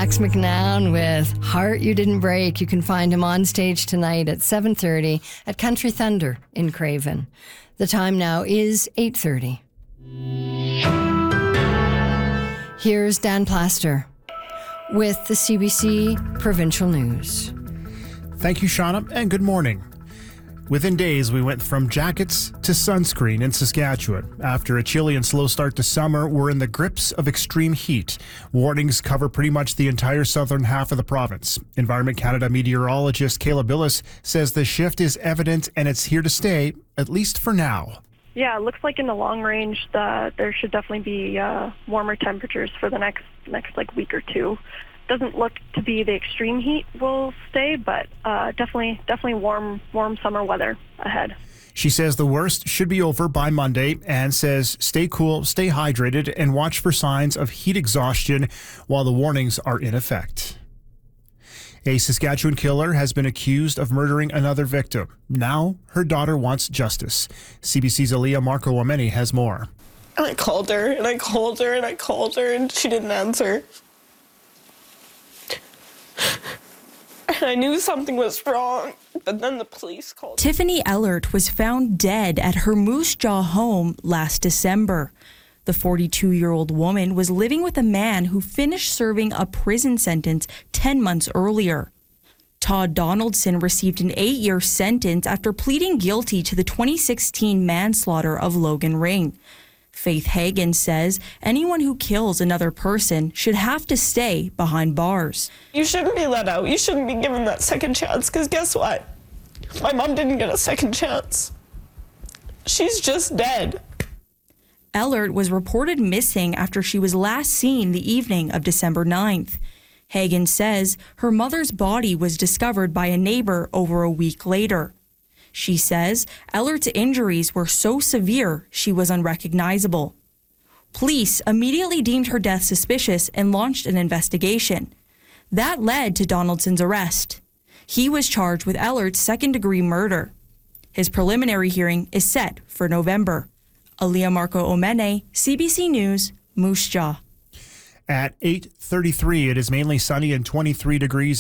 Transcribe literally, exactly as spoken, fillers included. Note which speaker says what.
Speaker 1: Max McNown with Heart You Didn't Break. You can find him on stage tonight at seven thirty at Country Thunder in Craven. The time now is eight thirty. Here's Dan Plaster with the C B C Provincial News.
Speaker 2: Thank you, Shauna, and good morning. Within days, we went from jackets to sunscreen in Saskatchewan. After a chilly and slow start to summer, we're in the grips of extreme heat. Warnings cover pretty much the entire southern half of the province. Environment Canada meteorologist Kayla Billis says the shift is evident and it's here to stay, at least for now.
Speaker 3: Yeah, it looks like in the long range that there should definitely be uh, warmer temperatures for the next next like week or two. Doesn't look to be the extreme heat will stay, but uh, definitely definitely warm warm summer weather ahead.
Speaker 2: She says the worst should be over by Monday and says stay cool, stay hydrated, and watch for signs of heat exhaustion while the warnings are in effect. A Saskatchewan killer has been accused of murdering another victim. Now her daughter wants justice. C B C's Aaliyah Marco Omeni has more.
Speaker 4: And I called her, and I called her, and I called her, and she didn't answer. And I knew something was wrong, but then the police called.
Speaker 5: Tiffany Ellert was found dead at her Moose Jaw home last December. The forty-two-year-old woman was living with a man who finished serving a prison sentence ten months earlier. Todd Donaldson received an eight-year sentence after pleading guilty to the twenty sixteen manslaughter of Logan Ring. Faith Hagen says anyone who kills another person should have to stay behind bars.
Speaker 4: You shouldn't be let out. You shouldn't be given that second chance, because guess what? My mom didn't get a second chance. She's just dead.
Speaker 5: Ellert was reported missing after she was last seen the evening of December ninth. Hagen says her mother's body was discovered by a neighbor over a week later. She says Ellert's injuries were so severe she was unrecognizable. Police immediately deemed her death suspicious and launched an investigation. That led to Donaldson's arrest. He was charged with Ellert's second-degree murder. His preliminary hearing is set for November. Aaliyah Marco Omeni, C B C News, Moose Jaw.
Speaker 2: At eight thirty-three, it is mainly sunny and twenty-three degrees.